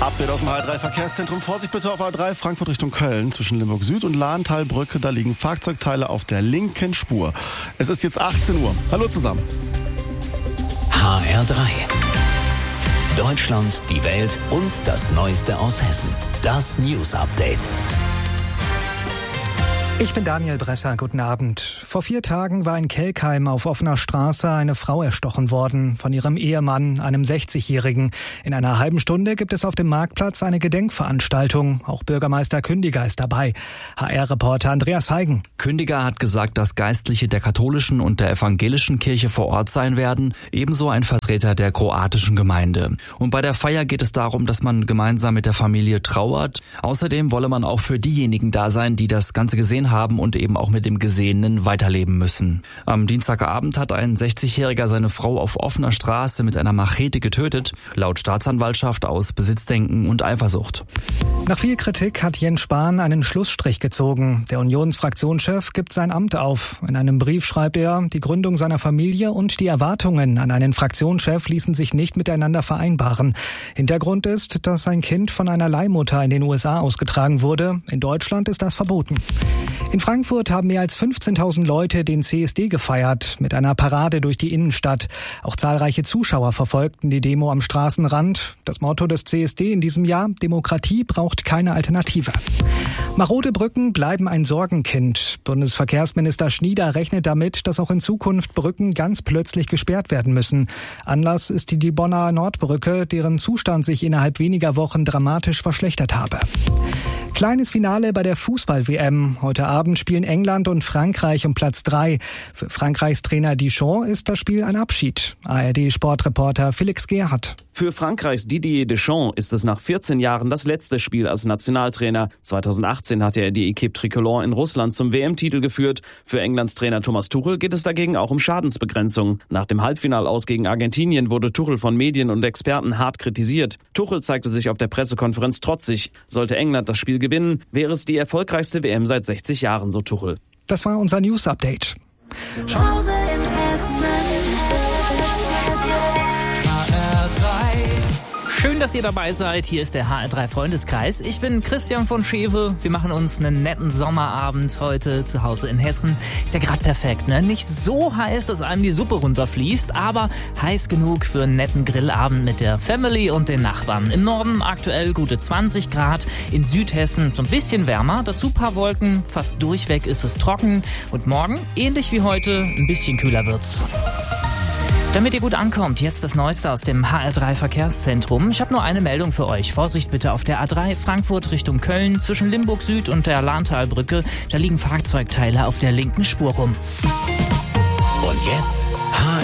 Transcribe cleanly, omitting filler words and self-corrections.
Update aus dem HR3 Verkehrszentrum. Vorsicht bitte auf A3 Frankfurt Richtung Köln. Zwischen Limburg Süd und Lahntalbrücke, da liegen Fahrzeugteile auf der linken Spur. Es ist jetzt 18 Uhr. Hallo zusammen. HR3. Deutschland, die Welt und das Neueste aus Hessen. Das News Update. Ich bin Daniel Bresser, guten Abend. Vor 4 Tagen war in Kelkheim auf offener Straße eine Frau erstochen worden von ihrem Ehemann, einem 60-Jährigen. In einer halben Stunde gibt es auf dem Marktplatz eine Gedenkveranstaltung. Auch Bürgermeister Kündiger ist dabei. HR-Reporter Andreas Heigen. Kündiger hat gesagt, dass Geistliche der katholischen und der evangelischen Kirche vor Ort sein werden, ebenso ein Vertreter der kroatischen Gemeinde. Und bei der Feier geht es darum, dass man gemeinsam mit der Familie trauert. Außerdem wolle man auch für diejenigen da sein, die das Ganze gesehen haben und eben auch mit dem Gesehenen weiterleben müssen. Am Dienstagabend hat ein 60-Jähriger seine Frau auf offener Straße mit einer Machete getötet, laut Staatsanwaltschaft aus Besitzdenken und Eifersucht. Nach viel Kritik hat Jens Spahn einen Schlussstrich gezogen. Der Unionsfraktionschef gibt sein Amt auf. In einem Brief schreibt er, die Gründung seiner Familie und die Erwartungen an einen Fraktionschef ließen sich nicht miteinander vereinbaren. Hintergrund ist, dass sein Kind von einer Leihmutter in den USA ausgetragen wurde. In Deutschland ist das verboten. In Frankfurt haben mehr als 15.000 Leute den CSD gefeiert, mit einer Parade durch die Innenstadt. Auch zahlreiche Zuschauer verfolgten die Demo am Straßenrand. Das Motto des CSD in diesem Jahr: Demokratie braucht keine Alternative. Marode Brücken bleiben ein Sorgenkind. Bundesverkehrsminister Schnieder rechnet damit, dass auch in Zukunft Brücken ganz plötzlich gesperrt werden müssen. Anlass ist die Bonner Nordbrücke, deren Zustand sich innerhalb weniger Wochen dramatisch verschlechtert habe. Kleines Finale bei der Fußball-WM. Heute Abend spielen England und Frankreich um Platz 3. Für Frankreichs Trainer Deschamps ist das Spiel ein Abschied. ARD-Sportreporter Felix Gerhardt. Für Frankreichs Didier Deschamps ist es nach 14 Jahren das letzte Spiel als Nationaltrainer. 2018 hatte er die Équipe Tricolore in Russland zum WM-Titel geführt. Für Englands Trainer Thomas Tuchel geht es dagegen auch um Schadensbegrenzung. Nach dem Halbfinalaus gegen Argentinien wurde Tuchel von Medien und Experten hart kritisiert. Tuchel zeigte sich auf der Pressekonferenz trotzig. Sollte England das Spiel gewinnen, wäre es die erfolgreichste WM seit 60 Jahren, so Tuchel. Das war unser News-Update. Zu Hause in Hessen. Schön, dass ihr dabei seid. Hier ist der HR3 Freundeskreis. Ich bin Christian von Schewe. Wir machen uns einen netten Sommerabend heute zu Hause in Hessen. Ist ja gerade perfekt, ne? Nicht so heiß, dass einem die Suppe runterfließt, aber heiß genug für einen netten Grillabend mit der Family und den Nachbarn. Im Norden aktuell gute 20 Grad, in Südhessen so ein bisschen wärmer, dazu ein paar Wolken, fast durchweg ist es trocken und morgen, ähnlich wie heute, ein bisschen kühler wird's. Damit ihr gut ankommt, jetzt das Neueste aus dem HR3 Verkehrszentrum. Ich habe nur eine Meldung für euch. Vorsicht bitte auf der A3 Frankfurt Richtung Köln zwischen Limburg Süd und der Lahntalbrücke. Da liegen Fahrzeugteile auf der linken Spur rum. Und jetzt